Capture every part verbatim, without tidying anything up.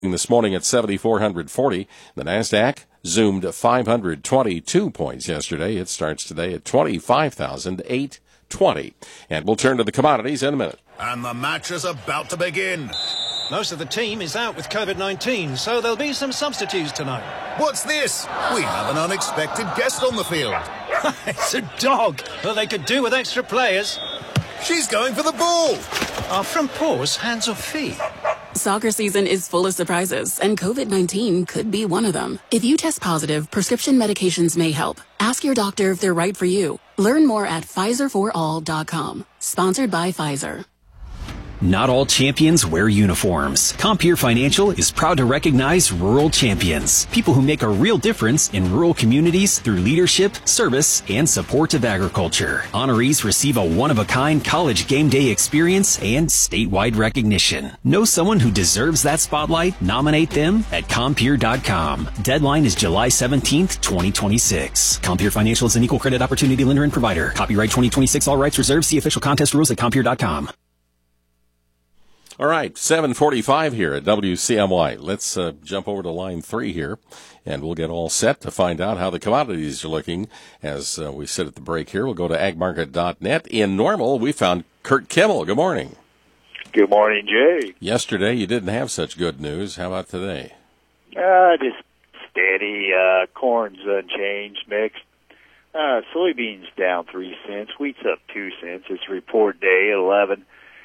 this morning at seven thousand four hundred forty. The NASDAQ zoomed five hundred twenty-two points yesterday. It starts today at twenty-five thousand eight hundred twenty. And we'll turn to the commodities in a minute. And the match is about to begin. Most of the team is out with COVID nineteen, so there'll be some substitutes tonight. What's this? We have an unexpected guest on the field. It's a dog. Well, they could do with extra players. She's going for the ball. Are front paws hands or feet? Soccer season is full of surprises, and COVID nineteen could be one of them. If you test positive, prescription medications may help. Ask your doctor if they're right for you. Learn more at Pfizer for all dot com. Sponsored by Pfizer. Not all champions wear uniforms. Compeer Financial is proud to recognize rural champions, people who make a real difference in rural communities through leadership, service, and support of agriculture. Honorees receive a one-of-a-kind college game day experience and statewide recognition. Know someone who deserves that spotlight? Nominate them at Compeer dot com. Deadline is July seventeenth, twenty twenty-six. Compeer Financial is an equal credit opportunity lender and provider. Copyright twenty twenty-six, all rights reserved. See official contest rules at Compeer dot com. All right, seven forty-five here at W C M Y. Let's uh, jump over to line three here, and we'll get all set to find out how the commodities are looking. As uh, we sit at the break here, we'll go to ag market dot net. In Normal, we found Kurt Kimmel. Good morning. Good morning, Jay. Yesterday, you didn't have such good news. How about today? Uh, just steady. Uh, corn's unchanged, mixed. Uh, soybeans down three cents. Wheat's up two cents. It's report day at eleven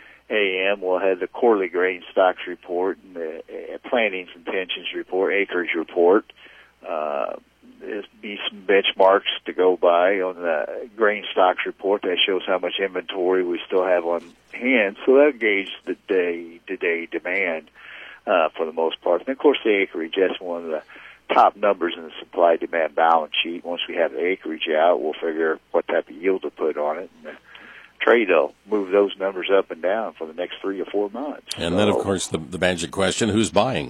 A M We'll have the quarterly grain stocks report and the uh, plantings intentions report, acreage report. Uh, there'll be some benchmarks to go by on the grain stocks report that shows how much inventory we still have on hand. So that gauges the day-to-day demand uh, for the most part. And, of course, the acreage, that's one of the top numbers in the supply-demand balance sheet. Once we have the acreage out, we'll figure what type of yield to put on it. And, uh, trade will move those numbers up and down for the next three or four months. And so, then, of course, the, the magic question, who's buying?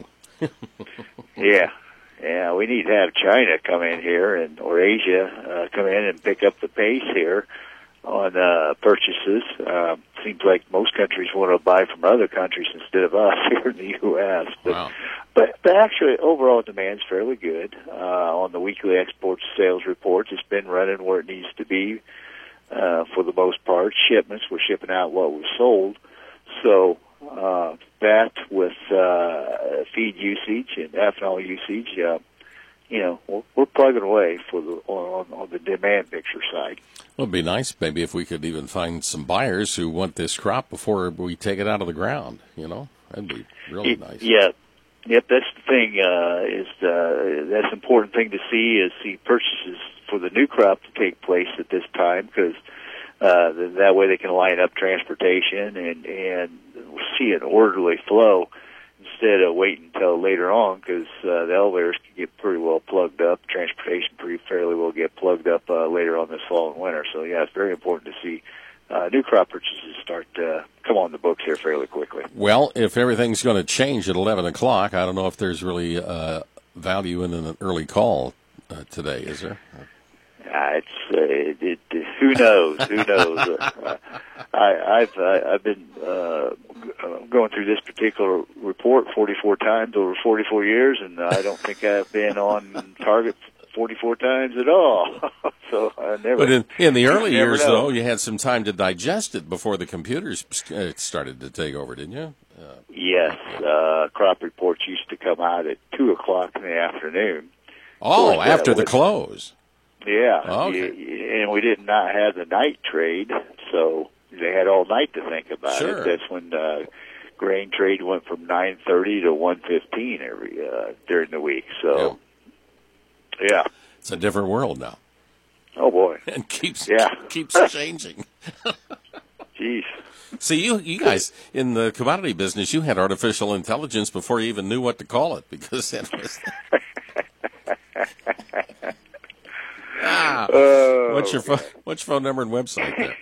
yeah. Yeah, we need to have China come in here and or Asia uh, come in and pick up the pace here on uh, purchases. Uh, seems like most countries want to buy from other countries instead of us here in the U S But, wow. but, but actually, overall demand's fairly good. Uh, on the weekly export sales reports, it's been running where it needs to be. Uh, for the most part, shipments, we're shipping out what was sold. So uh, that with uh, feed usage and ethanol usage, uh, you know, we're, we're plugging away for the on, on the demand picture side. Well, it'd be nice maybe if we could even find some buyers who want this crop before we take it out of the ground. You know, that'd be really it, nice. Yeah. Yep, that's the thing. Uh, is uh, that's an important thing to see is see purchases for the new crop to take place at this time, because uh, that way they can line up transportation and and see an orderly flow instead of waiting until later on, because uh, the elevators can get pretty well plugged up. Transportation pretty fairly will get plugged up uh, later on this fall and winter. So yeah, it's very important to see uh, new crop purchases start to uh, come on the books here fairly quickly. Well, if everything's going to change at eleven o'clock, I don't know if there's really uh, value in an early call uh, today, is there? Uh, it's uh, it, it, who knows? Who knows? uh, I, I've uh, I've been uh, going through this particular report forty-four times over forty-four years, and I don't think I've been on target forty-four times at all. So I never. But in, in the early years, know. though, you had some time to digest it before the computers uh, started to take over, didn't you? Uh, yes, uh, crop reports used to come out at two o'clock in the afternoon. oh, course, after uh, the with, close. Yeah, Oh, okay. y- and we did not have the night trade, so they had all night to think about Sure. it. That's when uh, grain trade went from nine thirty to one fifteen every uh, during the week. So, yeah. It's a different world now. Oh boy, And keeps Yeah. keeps changing. jeez. See, you you guys in the commodity business, you had artificial intelligence before you even knew what to call it, because it was. ah, Oh, what's your phone, what's your phone number and website there?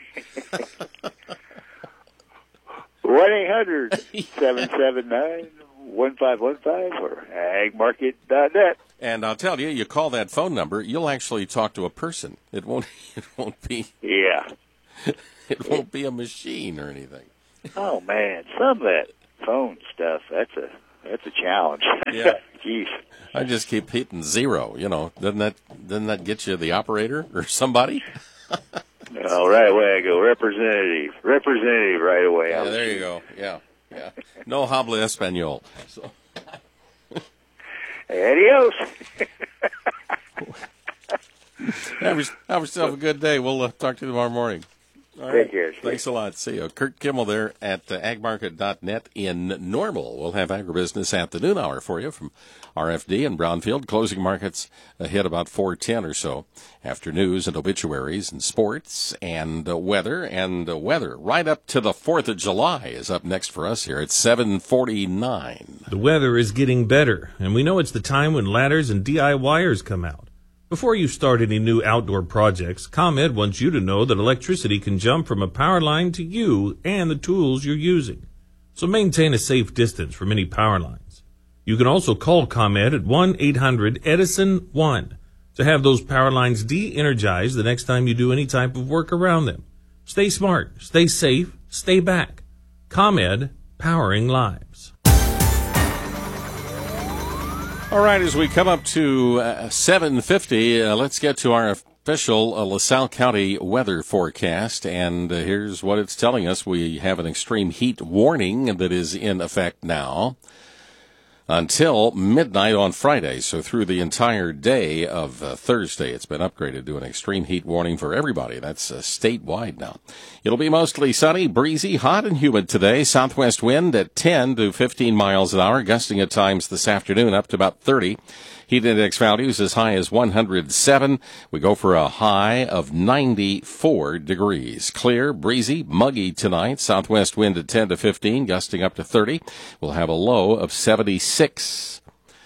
one eight hundred seven seven nine one five one five or ag market dot net. And I'll tell you, you call that phone number, you'll actually talk to a person. It won't. It won't be. Yeah. It won't be a machine or anything. Oh man, some of that phone stuff. That's a That's a challenge. Yeah. Jeez. I just keep hitting zero. You know, doesn't that doesn't that get you the operator or somebody? All right, away I go. Representative, representative, right away. Yeah, there you go. Yeah, yeah. No habla español. So. Adios. have, your, have yourself a good day. We'll uh, talk to you tomorrow morning. All right. Take care. Thanks a lot. See you. Kurt Kimmel there at uh, ag market dot net in Normal. We'll have agribusiness at the noon hour for you from R F D and Brownfield. Closing markets ahead about four ten or so after news and obituaries and sports and uh, weather. And uh, weather right up to the fourth of July is up next for us here at seven forty-nine. The weather is getting better, and we know it's the time when ladders and DIYers come out. Before you start any new outdoor projects, ComEd wants you to know that electricity can jump from a power line to you and the tools you're using. So maintain a safe distance from any power lines. You can also call ComEd at one eight hundred Edison one to have those power lines de-energized the next time you do any type of work around them. Stay smart, stay safe, stay back. ComEd, powering lives. All right, as we come up to uh, seven fifty, uh, let's get to our official uh, LaSalle County weather forecast. And uh, here's what it's telling us. We have an extreme heat warning that is in effect now until midnight on Friday. So through the entire day of uh, Thursday, it's been upgraded to an extreme heat warning for everybody. That's uh, statewide now. It'll be mostly sunny, breezy, hot, and humid today. Southwest wind at ten to fifteen miles an hour, gusting at times this afternoon up to about thirty. Heat index values as high as one hundred seven. We go for a high of ninety-four degrees. Clear, breezy, muggy tonight. Southwest wind at ten to fifteen, gusting up to thirty. We'll have a low of seventy-six.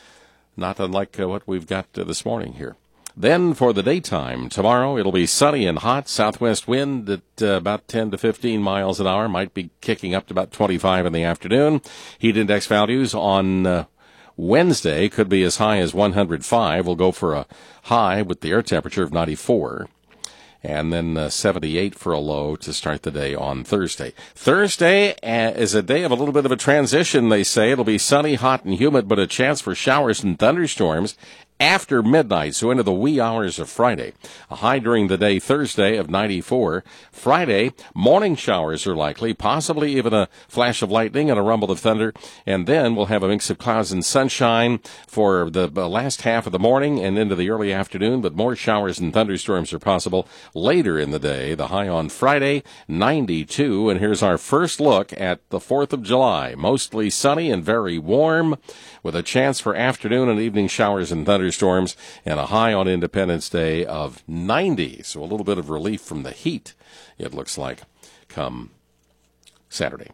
Not unlike uh, what we've got uh, this morning here. Then for the daytime, tomorrow it'll be sunny and hot. Southwest wind at uh, about ten to fifteen miles an hour. Might be kicking up to about twenty-five in the afternoon. Heat index values on uh, Wednesday could be as high as one hundred five. We'll go for a high with the air temperature of ninety-four. And then uh, seventy-eight for a low to start the day on Thursday. Thursday uh, is a day of a little bit of a transition, they say. It'll be sunny, hot, and humid, but a chance for showers and thunderstorms after midnight, so into the wee hours of Friday. A high during the day Thursday of ninety-four. Friday, morning showers are likely, possibly even a flash of lightning and a rumble of thunder. And then we'll have a mix of clouds and sunshine for the last half of the morning and into the early afternoon, but more showers and thunderstorms are possible later in the day. The high on Friday, ninety-two. And here's our first look at the fourth of July. Mostly sunny and very warm, with a chance for afternoon and evening showers and thunderstorms, and a high on Independence Day of ninety. So a little bit of relief from the heat, it looks like, come Saturday.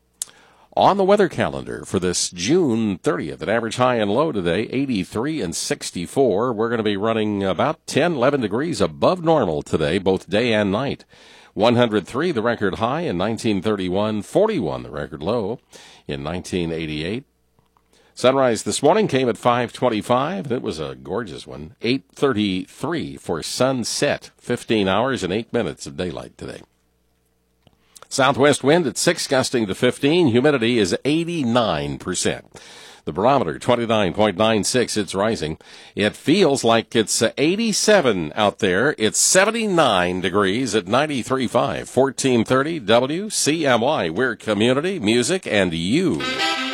On the weather calendar for this June thirtieth, an average high and low today, eighty-three and sixty-four. We're going to be running about ten, eleven degrees above normal today, both day and night. one hundred three the record high in nineteen thirty-one, forty-one the record low in nineteen eighty-eight. Sunrise this morning came at five twenty-five, and it was a gorgeous one. eight thirty-three for sunset, fifteen hours and eight minutes of daylight today. Southwest wind at six, gusting to fifteen. Humidity is eighty-nine percent. The barometer, twenty-nine point nine six, it's rising. It feels like it's eighty-seven out there. It's seventy-nine degrees at ninety-three point five. fourteen thirty W C M Y. We're community, music, and you.